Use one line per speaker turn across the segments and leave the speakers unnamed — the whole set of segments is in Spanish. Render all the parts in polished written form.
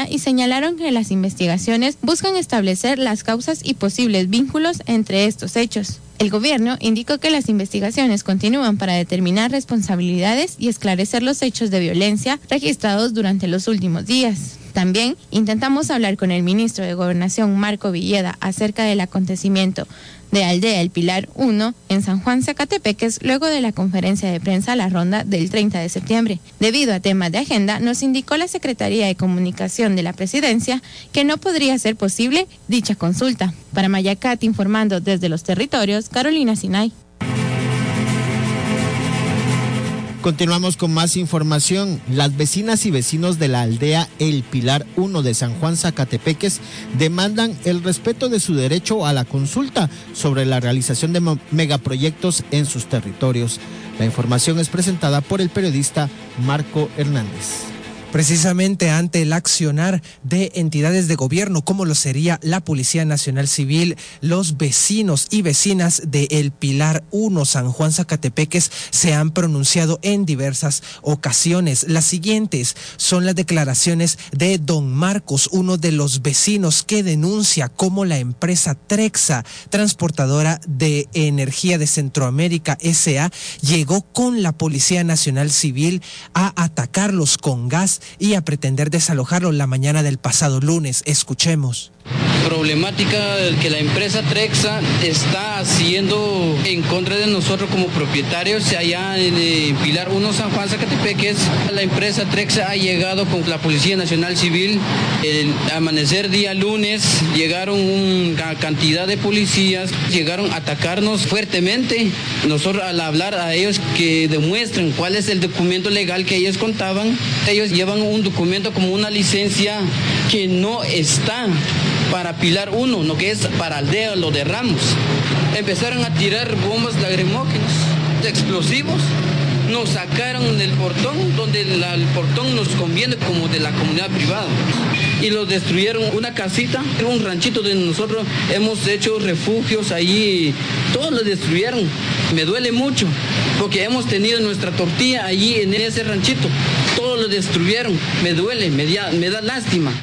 y señalaron que las investigaciones buscan establecer las causas y posibles vínculos entre estos hechos. El gobierno indicó que las investigaciones continúan para determinar responsabilidades y esclarecer los hechos de violencia registrados durante los últimos días. También intentamos hablar con el ministro de Gobernación, Marco Villeda, acerca del acontecimiento de Aldea El Pilar 1 en San Juan, Zacatepeques, luego de la conferencia de prensa La Ronda del 30 de septiembre. Debido a temas de agenda, nos indicó la Secretaría de Comunicación de la Presidencia que no podría ser posible dicha consulta. Para Mayacat, informando desde los territorios, Carolina Sinay.
Continuamos con más información. Las vecinas y vecinos de la aldea El Pilar 1 de San Juan, Zacatepeques, demandan el respeto de su derecho a la consulta sobre la realización de megaproyectos en sus territorios. La información es presentada por el periodista Marco Hernández.
Precisamente ante el accionar de entidades de gobierno, como lo sería la Policía Nacional Civil, los vecinos y vecinas de El Pilar 1, San Juan, Zacatepeques, se han pronunciado en diversas ocasiones. Las siguientes son las declaraciones de don Marcos, uno de los vecinos que denuncia cómo la empresa Trexa, transportadora de energía de Centroamérica S.A., llegó con la Policía Nacional Civil a atacarlos con gas y a pretender desalojarlo la mañana del pasado lunes. Escuchemos.
Problemática que la empresa Trexa está haciendo en contra de nosotros como propietarios allá en Pilar 1, San Juan, Zacatepeques. La empresa Trexa ha llegado con la Policía Nacional Civil. El amanecer día lunes llegaron una cantidad de policías, llegaron a atacarnos fuertemente. Nosotros al hablar a ellos que demuestren cuál es el documento legal que ellos contaban, ellos llevan un documento como una licencia que no está para Pilar 1, no que es para Aldea Lo de Ramos. Empezaron a tirar bombas lacrimógenas, explosivos, nos sacaron del portón, donde el portón nos conviene como de la comunidad privada, y los destruyeron una casita, un ranchito donde nosotros hemos hecho refugios allí, todos lo destruyeron. Me duele mucho, porque hemos tenido nuestra tortilla allí en ese ranchito, todos lo destruyeron, me duele, me da lástima.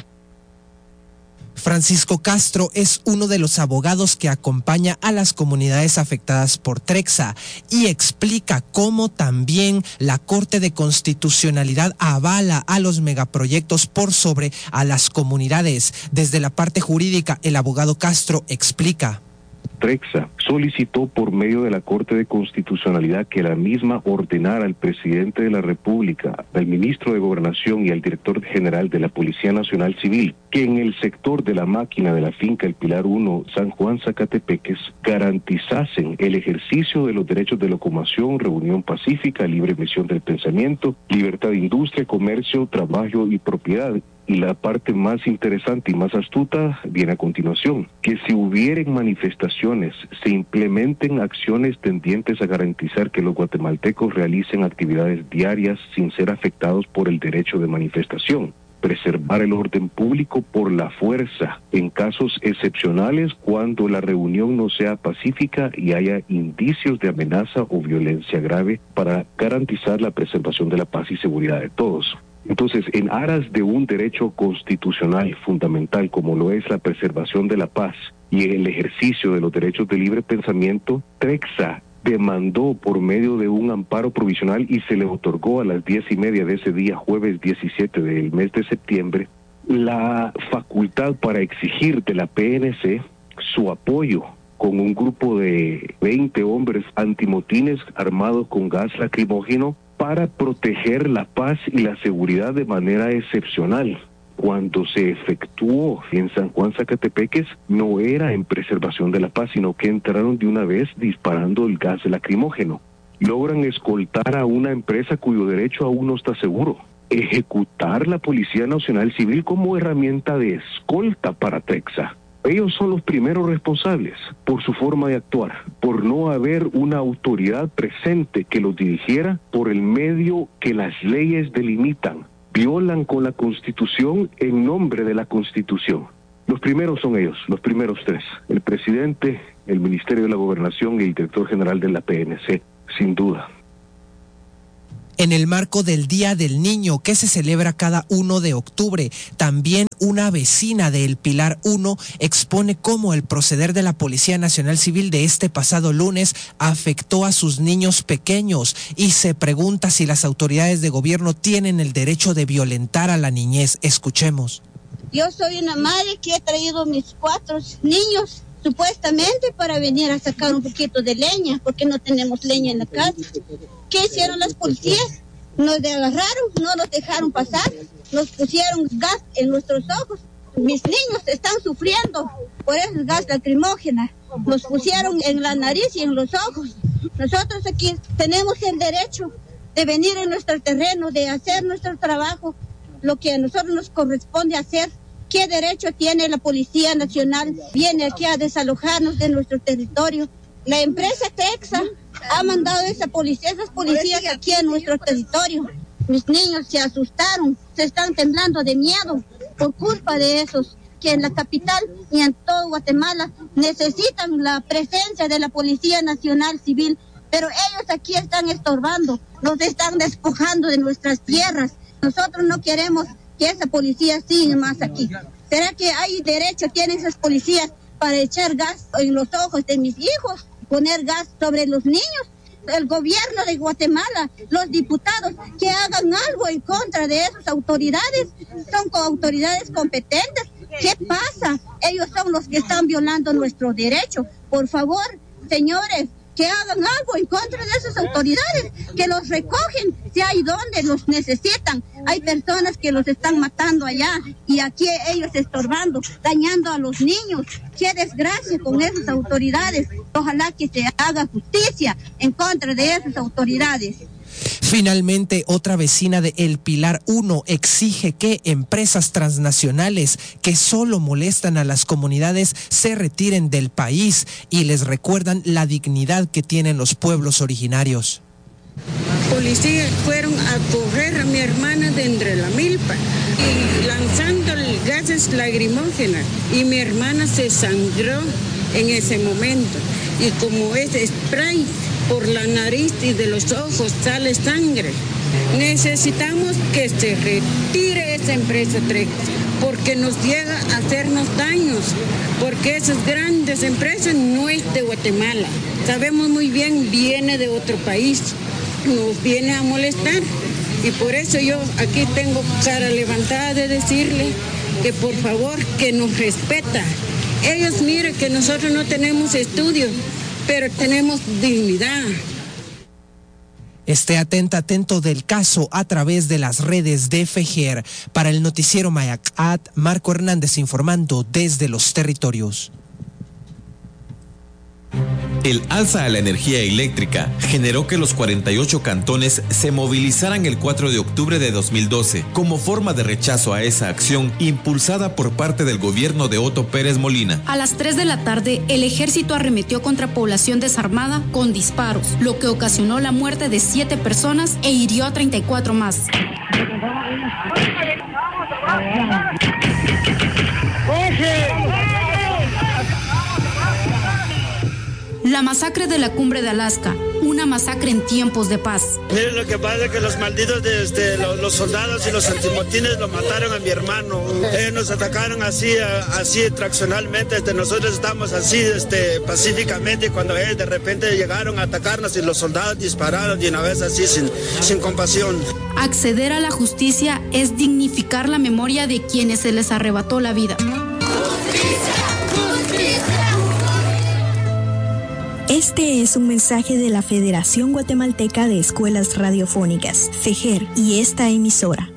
Francisco Castro es uno de los abogados que acompaña a las comunidades afectadas por Trexa y explica cómo también la Corte de Constitucionalidad avala a los megaproyectos por sobre a las comunidades. Desde la parte jurídica, el abogado Castro explica.
Trexa solicitó por medio de la Corte de Constitucionalidad que la misma ordenara al presidente de la República, al ministro de Gobernación y al director general de la Policía Nacional Civil que en el sector de la máquina de la finca El Pilar 1, San Juan, Zacatepeques, garantizasen el ejercicio de los derechos de locomoción, reunión pacífica, libre emisión del pensamiento, libertad de industria, comercio, trabajo y propiedad. Y la parte más interesante y más astuta viene a continuación, que si hubieren manifestaciones, se implementen acciones tendientes a garantizar que los guatemaltecos realicen actividades diarias sin ser afectados por el derecho de manifestación. Preservar el orden público por la fuerza en casos excepcionales cuando la reunión no sea pacífica y haya indicios de amenaza o violencia grave para garantizar la preservación de la paz y seguridad de todos. Entonces, en aras de un derecho constitucional fundamental como lo es la preservación de la paz y el ejercicio de los derechos de libre pensamiento, Trexa demandó por medio de un amparo provisional y se le otorgó a las 10:30 de ese día, jueves 17 del mes de septiembre, la facultad para exigir de la PNC su apoyo con un grupo de 20 hombres antimotines armados con gas lacrimógeno para proteger la paz y la seguridad de manera excepcional. Cuando se efectuó en San Juan, Zacatepeques, no era en preservación de la paz, sino que entraron de una vez disparando el gas lacrimógeno. Logran escoltar a una empresa cuyo derecho aún no está seguro. Ejecutar la Policía Nacional Civil como herramienta de escolta para Trexa. Ellos son los primeros responsables por su forma de actuar, por no haber una autoridad presente que los dirigiera por el medio que las leyes delimitan. Violan con la Constitución en nombre de la Constitución. Los primeros son ellos, los primeros tres. El presidente, el Ministerio de la Gobernación y el director general de la PNC, sin duda.
En el marco del Día del Niño, que se celebra cada 1 de octubre, también una vecina de El Pilar 1 expone cómo el proceder de la Policía Nacional Civil de este pasado lunes afectó a sus niños pequeños y se pregunta si las autoridades de gobierno tienen el derecho de violentar a la niñez. Escuchemos.
Yo soy una madre que he traído mis 4 niños supuestamente para venir a sacar un poquito de leña, porque no tenemos leña en la casa. ¿Qué hicieron las policías? Nos agarraron, no nos dejaron pasar, nos pusieron gas en nuestros ojos. Mis niños están sufriendo por ese gas lacrimógena. Nos pusieron en la nariz y en los ojos. Nosotros aquí tenemos el derecho de venir en nuestro terreno, de hacer nuestro trabajo, lo que a nosotros nos corresponde hacer. ¿Qué derecho tiene la Policía Nacional? Viene aquí a desalojarnos de nuestro territorio. La empresa Trexa ha mandado esas policías aquí en nuestro territorio. Mis niños se asustaron, se están temblando de miedo por culpa de esos que en la capital y en todo Guatemala necesitan la presencia de la Policía Nacional Civil, pero ellos aquí están estorbando, nos están despojando de nuestras tierras. Nosotros no queremos que esa policía siga más aquí. ¿Será que hay derecho, tienen esas policías para echar gas en los ojos de mis hijos, poner gas sobre los niños? El gobierno de Guatemala, los diputados, que hagan algo en contra de esas autoridades, son autoridades competentes. ¿Qué pasa? Ellos son los que están violando nuestros derechos. Por favor, señores, que hagan algo en contra de esas autoridades, que los recogen si hay donde los necesitan. Hay personas que los están matando allá y aquí ellos estorbando, dañando a los niños. Qué desgracia con esas autoridades. Ojalá que se haga justicia en contra de esas autoridades.
Finalmente, otra vecina de El Pilar 1 exige que empresas transnacionales que solo molestan a las comunidades se retiren del país y les recuerdan la dignidad que tienen los pueblos originarios.
Policías fueron a correr a mi hermana de entre la milpa y lanzando gases lacrimógenas y mi hermana se sangró en ese momento y como es spray por la nariz y de los ojos sale sangre. Necesitamos que se retire esa empresa Trexa porque nos llega a hacernos daños, porque esas grandes empresas no es de Guatemala. Sabemos muy bien, viene de otro país, nos viene a molestar y por eso yo aquí tengo cara levantada de decirle que por favor que nos respeta. Ellos miren que nosotros no tenemos estudios, pero tenemos dignidad.
Esté atento del caso a través de las redes de FEJER. Para el noticiero Mayacat, Marco Hernández informando desde los territorios.
El alza a la energía eléctrica generó que los 48 cantones se movilizaran el 4 de octubre de 2012 como forma de rechazo a esa acción impulsada por parte del gobierno de Otto Pérez Molina.
A las 3 de la tarde, el ejército arremetió contra población desarmada con disparos, lo que ocasionó la muerte de 7 personas e hirió a 34 más. La masacre de la Cumbre de Alaska, una masacre en tiempos de paz.
Miren, lo que pasa es que los malditos los soldados y los antimotines lo mataron a mi hermano. Ellos nos atacaron así traccionalmente. Nosotros estamos así pacíficamente y cuando ellos de repente llegaron a atacarnos y los soldados dispararon de una vez así sin compasión.
Acceder a la justicia es dignificar la memoria de quienes se les arrebató la vida.
Este es un mensaje de la Federación Guatemalteca de Escuelas Radiofónicas, FEJER, y esta emisora.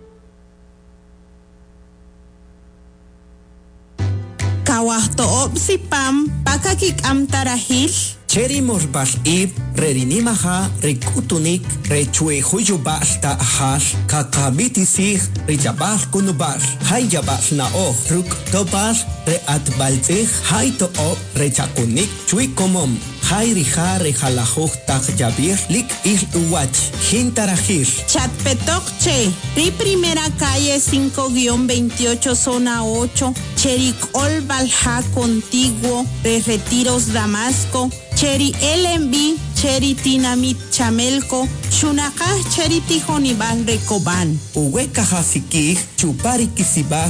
Kawasto opsipam pakakik amtarahil.
Cherimos bas ib, redinimaha, rikutunik, rechue huyubas ta ahas, kakabitisig, rijabas kunubas, hayabas na o, ruk tobas, reatbaltig, hayto o, rechakunik, chui komom, hayrija rejalajuj tak yabir, lik il uwach, jintarajir.
Chatpetokche, ri primera calle 5-28, zona 8, Chericol Balja Contiguo, de Retiros Damasco, Cheri LMB, cheri tinamit chamelco, chunacaj cheri tijonibal recoban.
Uhueca Jasiquij, Chupari Kisibaj,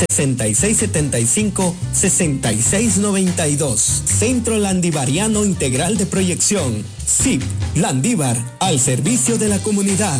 6675-6692. Centro Landivariano Integral de Proyección. CIP, Landívar, al servicio de la comunidad.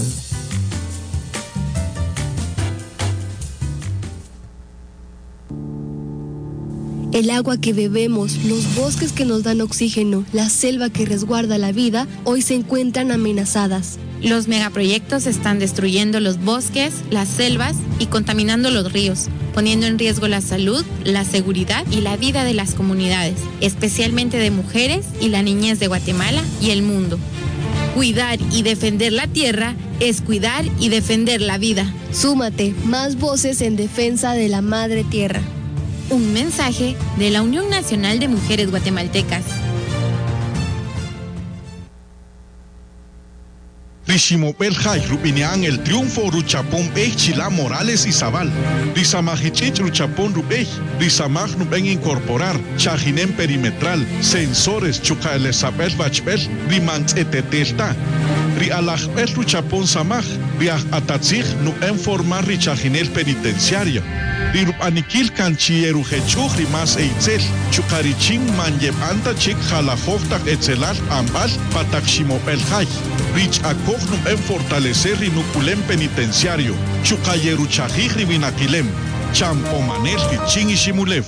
El agua que bebemos, los bosques que nos dan oxígeno, la selva que resguarda la vida, hoy se encuentran amenazadas.
Los megaproyectos están destruyendo los bosques, las selvas y contaminando los ríos, poniendo en riesgo la salud, la seguridad y la vida de las comunidades, especialmente de mujeres y la niñez de Guatemala y el mundo. Cuidar y defender la tierra es cuidar y defender la vida.
Súmate, más voces en defensa de la madre tierra.
Un mensaje de la Unión Nacional de Mujeres Guatemaltecas.
Rishimopel Jai, Rubinean, el triunfo, Ruchapón, Chila Morales y Zabal. Rizamajichich, Ruchapón, Rubej, Rizamaj, Nuben incorporar, Chajinen perimetral, sensores, Chucaelesabel, Bachbel, Rimans etetelta. Rialajbel, Ruchapón, Samaj, Riaj Atatzig, Nuben formar Richajinel penitenciario. Rirup Anikil Canchieru Jechuj, Rimas Eitzel, Chucarichin, Manjeb Anta, Chik, Jalajoftak, Etzelal, Ambal, Patakshimopel Jai. Rich Akojnum en fortalecer Rinuculem penitenciario, Chucayeru Chajij Ribinaquilem, Champomanel Richin y Shimulev.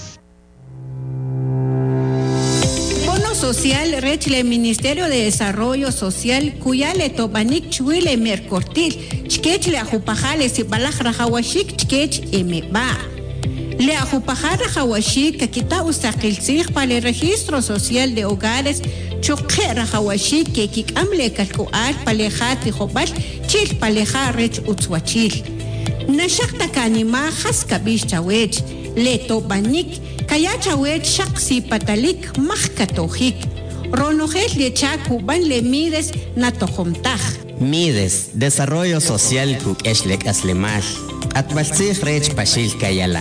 Bono Social Rechle Ministerio de Desarrollo Social Cuyale Tobanik Chuile Mercortil, Chkechle Ajupajales y Balajra Hawashik Chkech Emeba. Le Ajupajara Hawashik, Kakita Ustakilzig para el Registro Social de Hogares. Chukera Hawashi que kikamle kalkuar palejat y jobal chil paleja rech utzwachil. Nashakta kanima haskabish chawech leto banik kaya chawech shaksi patalik mahkatojik. Ronojel le chaku ban le mides natojomtaj.
Mides, Desarrollo Social kuk eshlek aslemaj. Atbalsig rech pashil kayala.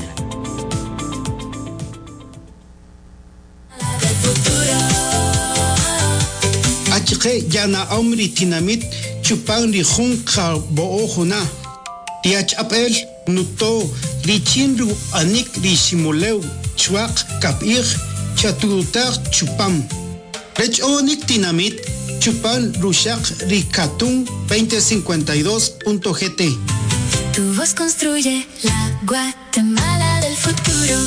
Achke yana omri tinamit chupan rijun boojuna. Tiach apel nuto richinru anik rishimoleu chuak kapir chatutar chupam. Rech onik tinamit chupan rushak rikatun 2052.gt.
Tu voz construye la Guatemala del futuro.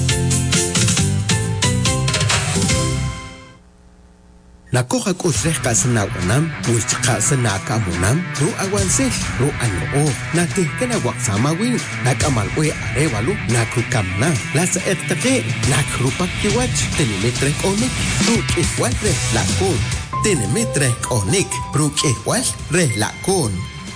Nakoha kusreka senawanam, wichka senaka munam, ru awanse, ru ano nati kena waksama win, nakamal we arewalu, nakukamna, las etake, nakrupak kiwach, tenimetre onik, ruk igual re lakon, tenimetre onik, ruk igual re lakon.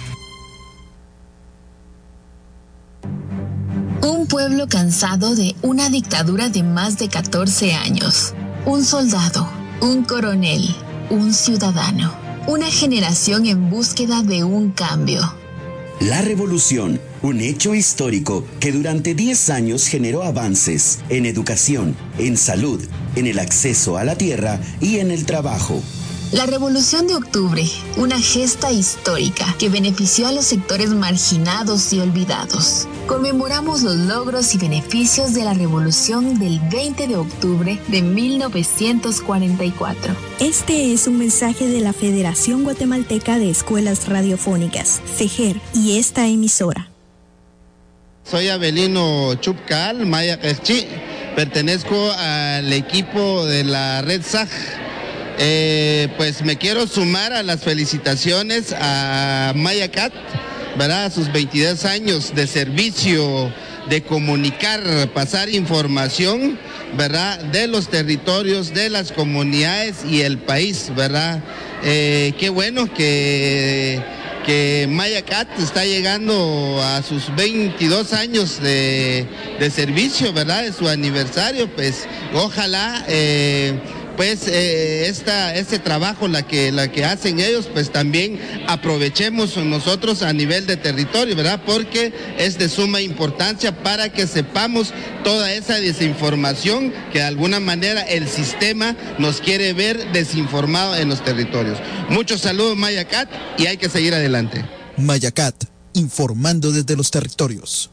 Un pueblo cansado de una dictadura de más de 14 años. Un soldado, un coronel, un ciudadano. Una generación en búsqueda de un cambio.
La revolución, un hecho histórico que durante 10 años generó avances en educación, en salud, en el acceso a la tierra y en el trabajo.
La Revolución de Octubre, una gesta histórica que benefició a los sectores marginados y olvidados. Conmemoramos los logros y beneficios de la Revolución del 20 de octubre de 1944.
Este es un mensaje de la Federación Guatemalteca de Escuelas Radiofónicas, FEGER, y esta emisora.
Soy Abelino Chupcal, Maya Keschi, pertenezco al equipo de la Red SAG. Pues me quiero sumar a las felicitaciones a Maya Cat, ¿verdad? A sus 22 años de servicio, de comunicar, pasar información, ¿verdad? De los territorios, de las comunidades y el país, ¿verdad? Qué bueno que Maya Cat está llegando a sus 22 años de servicio, ¿verdad? De su aniversario, pues ojalá pues este trabajo la que hacen ellos, pues también aprovechemos nosotros a nivel de territorio, ¿verdad? Porque es de suma importancia para que sepamos toda esa desinformación que de alguna manera el sistema nos quiere ver desinformado en los territorios. Muchos saludos, Mayacat, y hay que seguir adelante.
Mayacat, informando desde los territorios.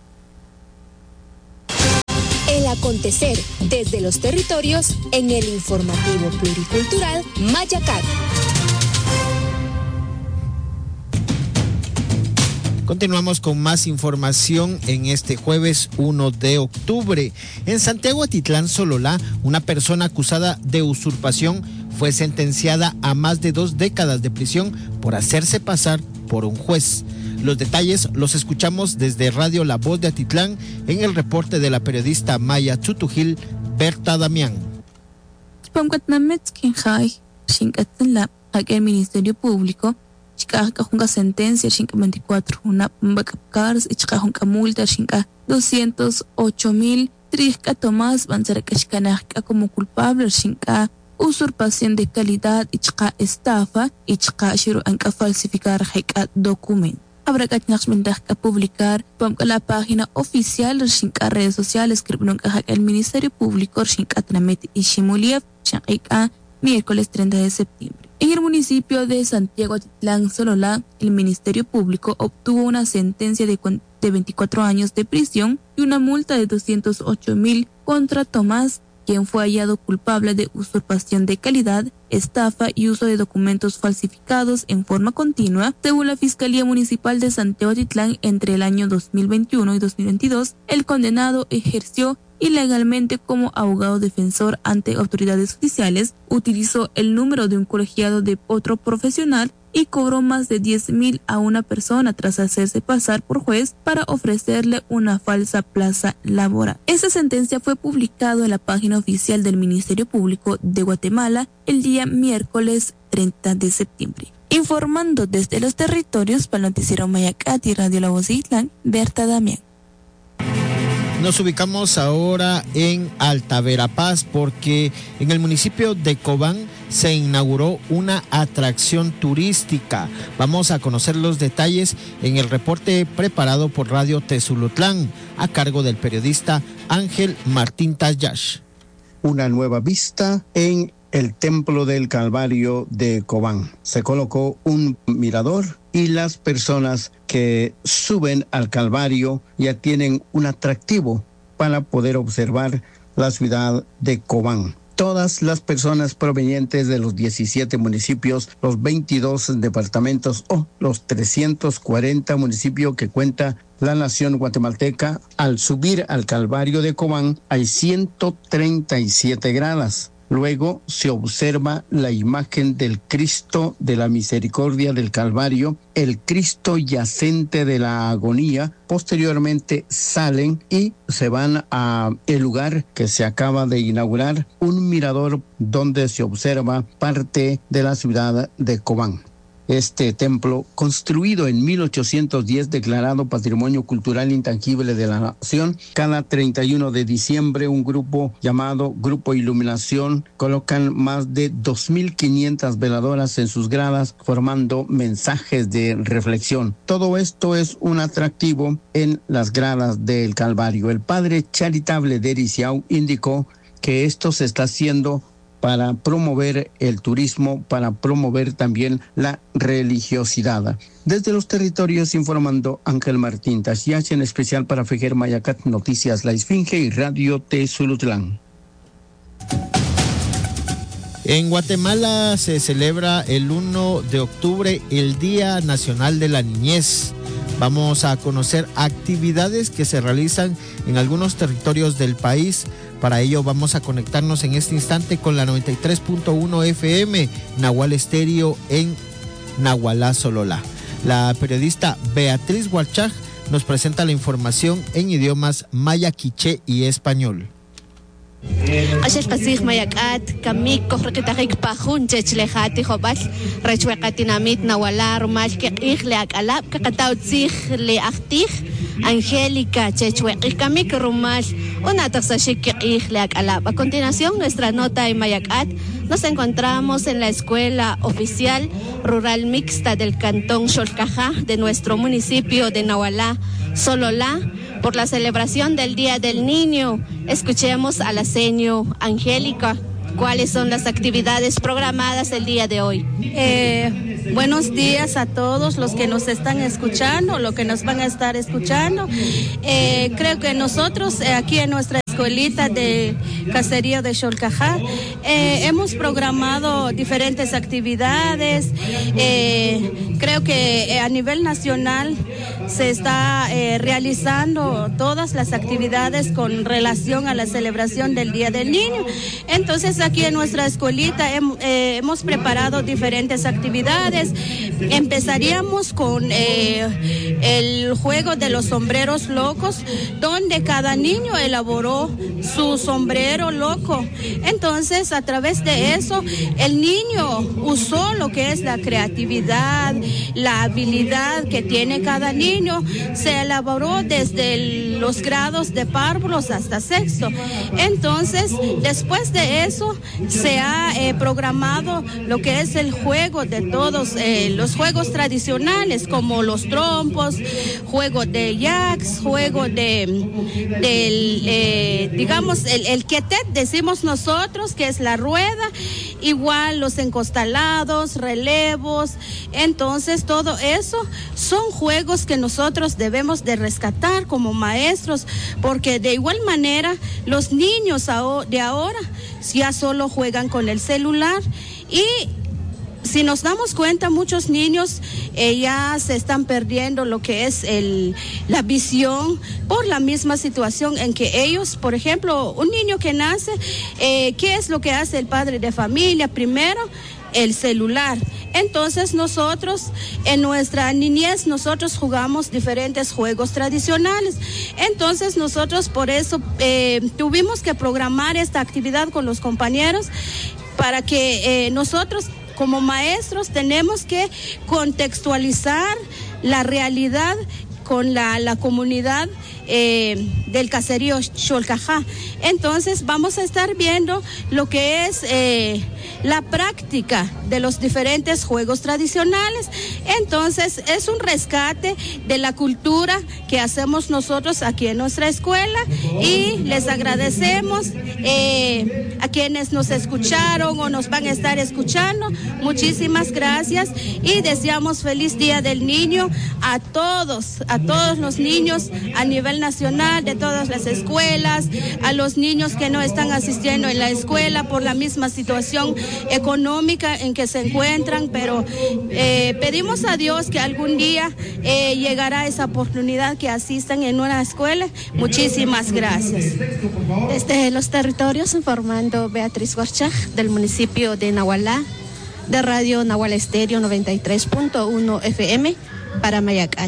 El acontecer desde los territorios en el informativo pluricultural Mayacat.
Continuamos con más información en este jueves 1 de octubre. En Santiago Atitlán, Sololá, una persona acusada de usurpación fue sentenciada a más de 2 décadas de prisión por hacerse pasar por un juez. Los detalles los escuchamos desde Radio La Voz de Atitlán en el reporte de la periodista Maya Chutujil, Berta Damián.
El Ministerio Público una sentencia 24 una cars y multa 208,000 Trisca Tomás van ser como culpable usurpación de calidad y estafa y shiru anka falsificar documento. Habrá que publicar la página oficial de redes sociales que el Ministerio Público y Shimuliev miércoles 30 de septiembre. En el municipio de Santiago Atitlán, Sololá, el Ministerio Público obtuvo una sentencia de 24 años de prisión y una multa de 208,000 contra Tomás, quien fue hallado culpable de usurpación de calidad, estafa y uso de documentos falsificados en forma continua. Según la Fiscalía Municipal de Santiago Atitlán, entre el año 2021 y 2022, el condenado ejerció ilegalmente como abogado defensor ante autoridades judiciales, utilizó el número de un colegiado de otro profesional y cobró más de 10,000 a una persona tras hacerse pasar por juez para ofrecerle una falsa plaza laboral. Esta sentencia fue publicada en la página oficial del Ministerio Público de Guatemala el día miércoles 30 de septiembre. Informando desde los territorios para el noticiero Mayacat y Radio La Voz de Atitlán, Berta Damián.
Nos ubicamos ahora en Alta Verapaz porque en el municipio de Cobán se inauguró una atracción turística. Vamos a conocer los detalles en el reporte preparado por Radio Tezulutlán a cargo del periodista Ángel Martín Tayash.
Una nueva vista en el Templo del Calvario de Cobán. Se colocó un mirador y las personas que suben al Calvario ya tienen un atractivo para poder observar la ciudad de Cobán. Todas las personas provenientes de los 17 municipios, los 22 departamentos o los 340 municipios que cuenta la nación guatemalteca, al subir al Calvario de Cobán hay 137 gradas. Luego se observa la imagen del Cristo de la Misericordia del Calvario, el Cristo yacente de la agonía. Posteriormente salen y se van a el lugar que se acaba de inaugurar, un mirador donde se observa parte de la ciudad de Cobán. Este templo, construido en 1810, declarado Patrimonio Cultural Intangible de la Nación, cada 31 de diciembre un grupo llamado Grupo Iluminación colocan más de 2,500 veladoras en sus gradas, formando mensajes de reflexión. Todo esto es un atractivo en las gradas del Calvario. El padre charitable de Ericiau indicó que esto se está haciendo para promover el turismo, para promover también la religiosidad. Desde los territorios informando Ángel Martín Tashiach, en especial para Fejer Mayacat, Noticias La Esfinge y Radio Tezulutlán.
En Guatemala se celebra el 1 de octubre el Día Nacional de la Niñez. Vamos a conocer actividades que se realizan en algunos territorios del país. Para ello vamos a conectarnos en este instante con la 93.1 FM Nahual Estéreo en Nahualá, Sololá. La periodista Beatriz Huarchaj nos presenta la información en idiomas maya, quiché y español.
Ashes qasig mayakat kamik kohrekitarik pajun chechlehati hobal rechwekatinamit nawala rumal ke ihle akalap ke qatawtzig le aktij Angélica chechwekik kamik rumal una taxashik ke ihle akalap. A continuación nuestra nota en Mayakat Nos encontramos en la Escuela Oficial Rural Mixta del Cantón Xolcajá de nuestro municipio de Nahualá, Sololá, por la celebración del Día del Niño. Escuchemos a la seño Angélica. ¿Cuáles son las actividades programadas el día de hoy?
Buenos días a todos los que nos están escuchando, los que nos van a estar escuchando. Creo que nosotros aquí en nuestra escuelita de caserío de Xolcajá hemos programado diferentes actividades. Creo que a nivel nacional se está realizando todas las actividades con relación a la celebración del Día del Niño. Entonces aquí en nuestra escuelita hemos preparado diferentes actividades. Empezaríamos con el juego de los sombreros locos, donde cada niño elaboró su sombrero loco. Entonces, a través de eso, el niño usó lo que es la creatividad, la habilidad que tiene cada niño. Se elaboró desde los grados de párvulos hasta sexto. Entonces, después de eso, se ha programado lo que es el juego de todos los juegos tradicionales, como los trompos, juego de jacks, juego digamos, el quetet, decimos nosotros, que es la rueda, igual los encostalados, relevos. Entonces, todo eso son juegos que nosotros debemos de rescatar como maestros, porque de igual manera los niños de ahora ya solo juegan con el celular, y si nos damos cuenta, muchos niños ya se están perdiendo lo que es la visión por la misma situación en que ellos, por ejemplo, un niño que nace, ¿qué es lo que hace el padre de familia? Primero, el celular. Entonces nosotros, en nuestra niñez, nosotros jugamos diferentes juegos tradicionales. Entonces nosotros por eso tuvimos que programar esta actividad con los compañeros para que nosotros como maestros tenemos que contextualizar la realidad con la comunidad del caserío Xolcajá. Entonces vamos a estar viendo lo que es la práctica de los diferentes juegos tradicionales. Entonces es un rescate de la cultura que hacemos nosotros aquí en nuestra escuela, y les agradecemos a quienes nos escucharon o nos van a estar escuchando. Muchísimas gracias y deseamos feliz Día del Niño a todos los niños a nivel nacional, de todas las escuelas, a los niños que no están asistiendo en la escuela por la misma situación económica en que se encuentran, pero pedimos a Dios que algún día llegará esa oportunidad que asistan en una escuela. Muchísimas gracias.
Desde los territorios, informando Beatriz Gorchaj del municipio de Nahualá, de Radio Nahual Estéreo 93.1 FM para Mayacat.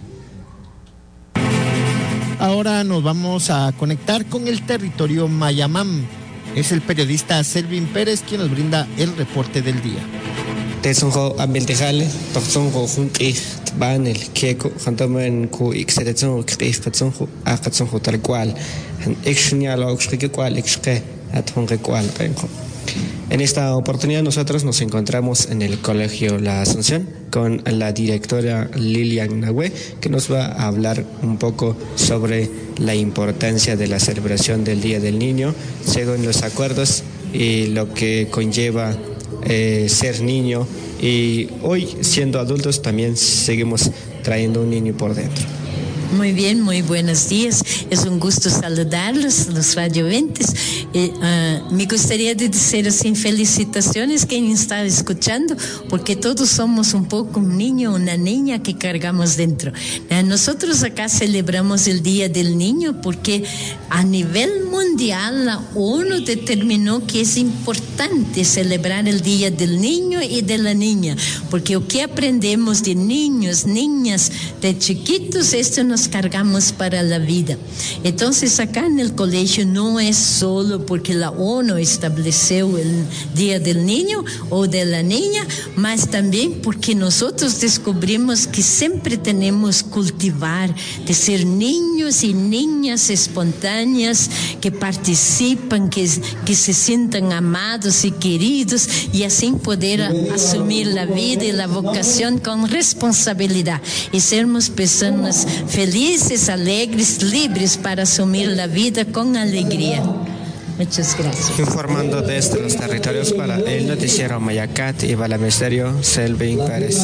Ahora nos vamos a conectar con el territorio Mayamam. Es el periodista Selvin Pérez quien nos brinda el reporte del día.
Tesonjo ambientejale, toxonjo junqi tbanel keko jantamen ku ixeretzon qif patsonjo aqatsonjo tal cual. Exnialo uxque cual exque atonge cual penjo. En esta oportunidad nosotros nos encontramos en el Colegio La Asunción con la directora Lilian Nahue, que nos va a hablar un poco sobre la importancia de la celebración del Día del Niño, según los acuerdos y lo que conlleva ser niño, y hoy siendo adultos también seguimos trayendo un niño por dentro.
Muy bien, muy buenos días. Es un gusto saludarlos, los radioventas. Me gustaría de decir sin felicitaciones quien está escuchando, porque todos somos un poco un niño, una niña que cargamos dentro. Nosotros acá celebramos el Día del Niño porque a nivel mundial la ONU determinó que es importante celebrar el Día del Niño y de la niña, porque lo que aprendemos de niños, niñas, de chiquitos, esto nos cargamos para la vida. Entonces acá en el colegio no es solo porque la ONU estableció el Día del Niño o de la niña, mas también porque nosotros descubrimos que siempre tenemos que cultivar de ser niños y niñas espontáneas, que que participan, que se sientan amados y queridos y así poder asumir la vida y la vocación con responsabilidad y sermos personas felices, alegres, libres para asumir la vida con alegría. Muchas gracias.
Informando desde los territorios para el noticiero Mayacat y para el Ministerio, Selvin Pérez.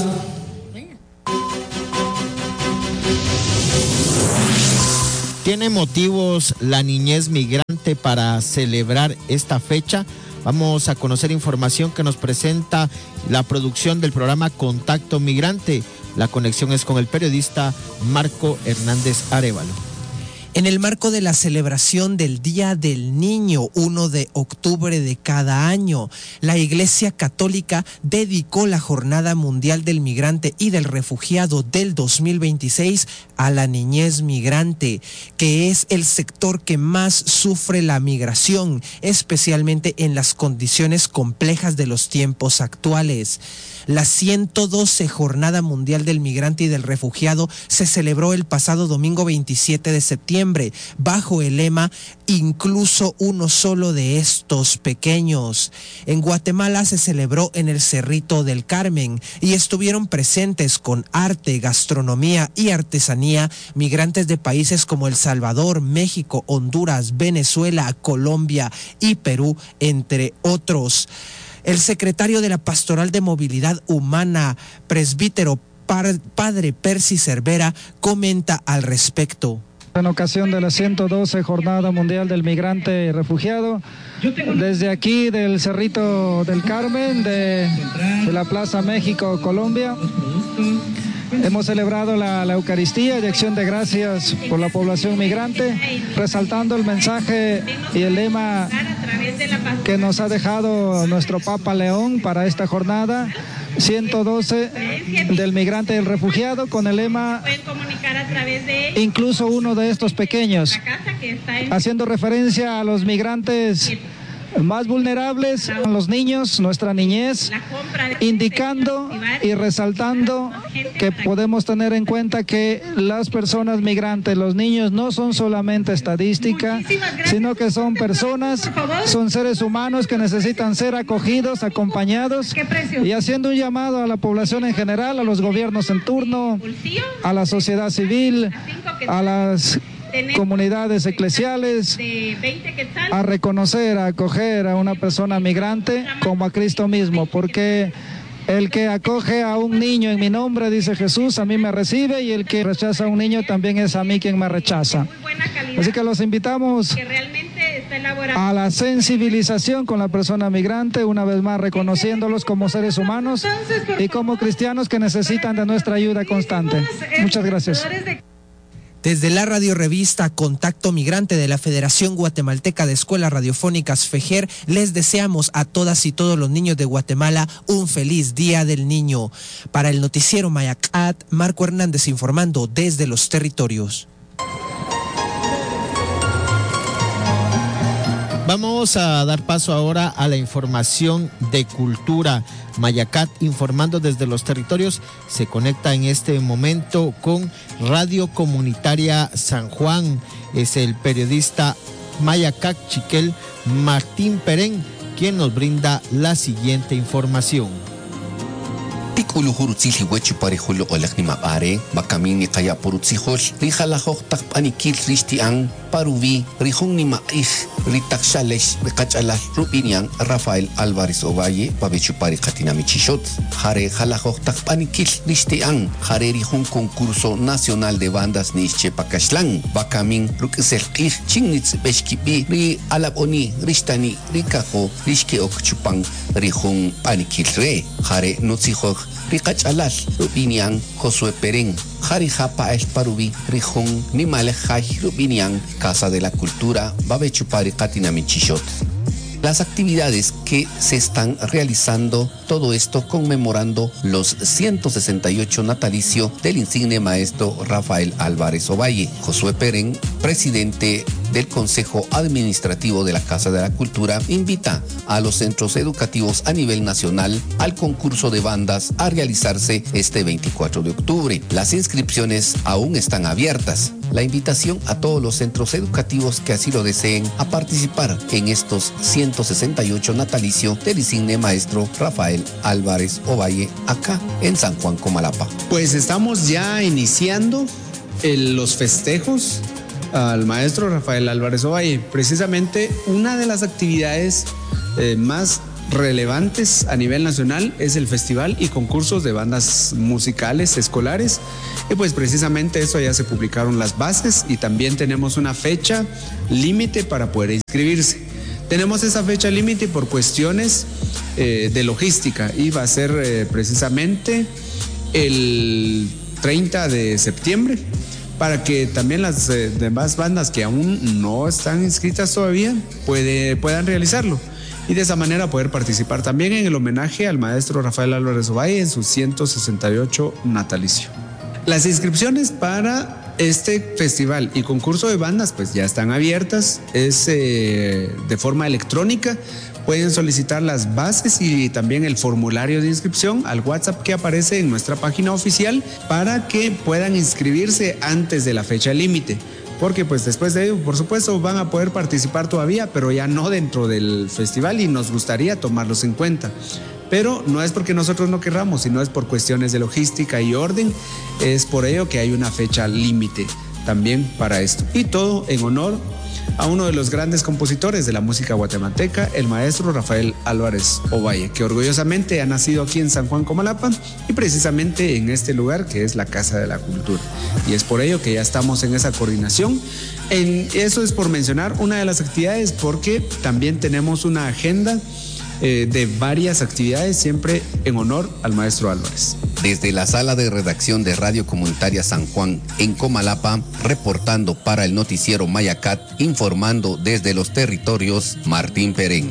¿Tiene motivos la niñez migrante para celebrar esta fecha? Vamos a conocer información que nos presenta la producción del programa Contacto Migrante. La conexión es con el periodista Marco Hernández Arévalo.
En el marco de la celebración del Día del Niño, 1 de octubre de cada año, la Iglesia Católica dedicó la Jornada Mundial del Migrante y del Refugiado del 2026 a la niñez migrante, que es el sector que más sufre la migración, especialmente en las condiciones complejas de los tiempos actuales. La 112 Jornada Mundial del Migrante y del Refugiado se celebró el pasado domingo 27 de septiembre bajo el lema "Incluso uno solo de estos pequeños". En Guatemala se celebró en el Cerrito del Carmen y estuvieron presentes con arte, gastronomía y artesanía migrantes de países como El Salvador, México, Honduras, Venezuela, Colombia y Perú, entre otros. El secretario de la Pastoral de Movilidad Humana, presbítero Padre Percy Cervera, comenta al respecto.
En ocasión de la 112 Jornada Mundial del Migrante y Refugiado, desde aquí del Cerrito del Carmen, de la Plaza México, Colombia, hemos celebrado la Eucaristía y acción de gracias por la población migrante, resaltando el mensaje y el lema que nos ha dejado nuestro Papa León para esta jornada, 112 del migrante y el refugiado, con el lema "Incluso uno de estos pequeños", haciendo referencia a los migrantes más vulnerables, a los niños, nuestra niñez, indicando y resaltando que podemos tener en cuenta que las personas migrantes, los niños, no son solamente estadística, sino que son personas, son seres humanos que necesitan ser acogidos, acompañados, y haciendo un llamado a la población en general, a los gobiernos en turno, a la sociedad civil, a las comunidades eclesiales, a reconocer, a acoger a una persona migrante como a Cristo mismo, porque el que acoge a un niño en mi nombre, dice Jesús, a mí me recibe, y el que rechaza a un niño también es a mí quien me rechaza. Así que los invitamos a la sensibilización con la persona migrante, una vez más reconociéndolos como seres humanos y como cristianos que necesitan de nuestra ayuda constante. Muchas gracias.
Desde la radiorevista Contacto Migrante de la Federación Guatemalteca de Escuelas Radiofónicas FEJER, les deseamos a todas y todos los niños de Guatemala un feliz Día del Niño. Para el noticiero Mayacat, Marco Hernández informando desde los territorios.
Vamos a dar paso ahora a la información de cultura. Mayacat, informando desde los territorios, se conecta en este momento con Radio Comunitaria San Juan. Es el periodista Mayacat Chiquel Martín Perén quien nos brinda la siguiente información.
Tikulu hurutzili huechi parejolo olaknima pare, bakamin ni kaya purutzihol, rijalajok takpanikil ristian, paruvi, rijungnima ich, ritaksalesh, rikachalal, rupinian, Rafael Álvarez Ovalle, babechupari katinami chishot, jare jalajok takpanikil ristian, jare rijun concurso nacional de bandas nische pakashlan, bakamin, rukisel ich, chingnitz beshkipi, ri alaboni, ristani, rikajo, rishke ok chupan, rijun panikil re, jare nutzihok, Ricachalal, Rubinian, Josué Perén, Jarijapa El Parubi, Rijón, Nimalejay, Rubinian, Casa de la Cultura, Babechupari, Catinamichichot. Las actividades que se están realizando, todo esto conmemorando los 168 natalicio del insigne maestro Rafael Álvarez Ovalle. Josué Perén, presidente del Consejo Administrativo de la Casa de la Cultura, invita a los centros educativos a nivel nacional al concurso de bandas a realizarse este 24 de octubre. Las inscripciones aún están abiertas. la invitación a todos los centros educativos que así lo deseen a participar en estos 168 natalicio del insigne maestro Rafael Álvarez Ovalle, acá en San Juan Comalapa.
Pues estamos ya iniciando los festejos al maestro Rafael Álvarez Ovalle. Precisamente una de las actividades más relevantes a nivel nacional es el festival y concursos de bandas musicales escolares, y pues precisamente eso ya se publicaron las bases y también tenemos una fecha límite para poder inscribirse. Tenemos esa fecha límite por cuestiones de logística y va a ser precisamente el 30 de septiembre para que también las demás bandas que aún no están inscritas todavía puedan realizarlo y de esa manera poder participar también en el homenaje al maestro Rafael Álvarez Ovalle en su 168 natalicio. Las inscripciones para este festival y concurso de bandas pues ya están abiertas, es de forma electrónica. Pueden solicitar las bases y también el formulario de inscripción al WhatsApp que aparece en nuestra página oficial para que puedan inscribirse antes de la fecha límite. Porque pues después de ello, por supuesto, van a poder participar todavía, pero ya no dentro del festival y nos gustaría tomarlos en cuenta. Pero no es porque nosotros no querramos, sino es por cuestiones de logística y orden. Es por ello que hay una fecha límite también para esto. Y todo en honor a uno de los grandes compositores de la música guatemalteca, el maestro Rafael Álvarez Ovalle, que orgullosamente ha nacido aquí en San Juan Comalapa y precisamente en este lugar que es la Casa de la Cultura. Y es por ello que ya estamos en esa coordinación. Eso es por mencionar una de las actividades, porque también tenemos una agenda de varias actividades siempre en honor al maestro Álvarez.
Desde la sala de redacción de Radio Comunitaria San Juan en Comalapa, reportando para el noticiero Mayacat, informando desde los territorios, Martín Perén.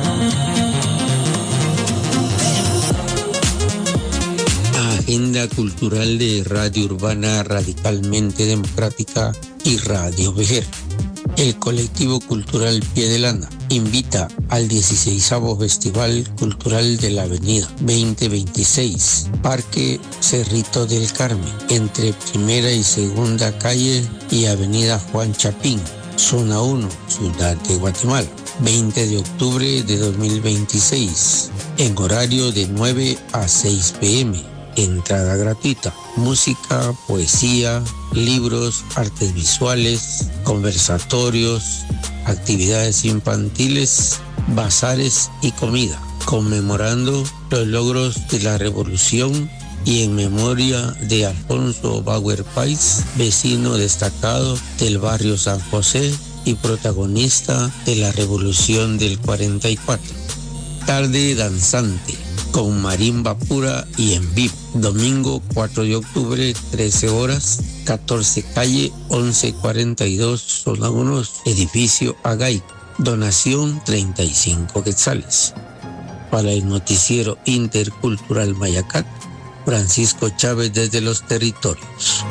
Agenda cultural de Radio Urbana Radicalmente Democrática y Radio Vejer. El colectivo cultural Pie de Lana invita al 16º Festival Cultural de la Avenida 2026, Parque Cerrito del Carmen, entre Primera y Segunda Calle y Avenida Juan Chapín, Zona 1, Ciudad de Guatemala, 20 de octubre de 2026, en horario de 9 a 6 p.m. Entrada gratuita, música, poesía, libros, artes visuales, conversatorios, actividades infantiles, bazares y comida, conmemorando los logros de la revolución y en memoria de Alfonso Bauer Pais, vecino destacado del barrio San José y protagonista de la revolución del 44. Tarde danzante, con marimba pura y en vivo. Domingo 4 de octubre, 13 horas, 14 calle 1142, zona 1, edificio Agay. Donación 35 quetzales. Para el noticiero intercultural Mayacat, Francisco Chávez desde los territorios.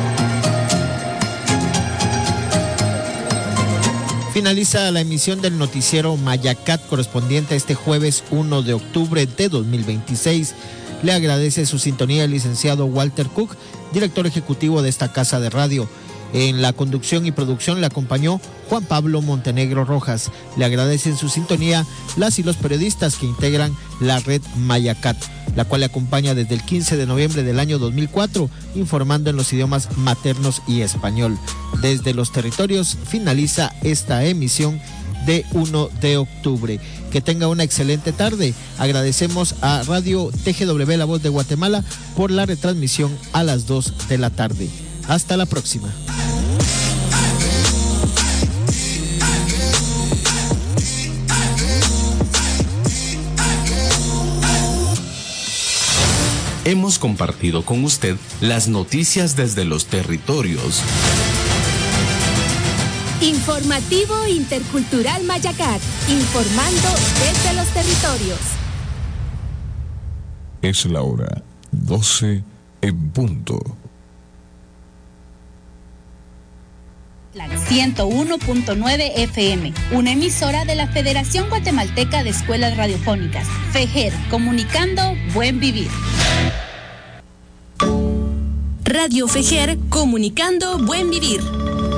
Finaliza la emisión del noticiero Mayacat correspondiente a este jueves 1 de octubre de 2026. Le agradece su sintonía el licenciado Walter Cook, director ejecutivo de esta casa de radio. En la conducción y producción le acompañó Juan Pablo Montenegro Rojas. Le agradecen su sintonía las y los periodistas que integran la red Mayacat, la cual le acompaña desde el 15 de noviembre del año 2004, informando en los idiomas maternos y español. Desde los territorios finaliza esta emisión de 1 de octubre. Que tenga una excelente tarde. Agradecemos a Radio TGW La Voz de Guatemala por la retransmisión a las 2 de la tarde. Hasta la próxima.
Hemos compartido con usted las noticias desde los territorios.
Informativo Intercultural Mayacat, informando desde los territorios.
Es la hora 12 en punto.
La 101.9 FM, una emisora de la Federación Guatemalteca de Escuelas Radiofónicas, FEJER, comunicando buen vivir.
Radio FEJER, comunicando buen vivir.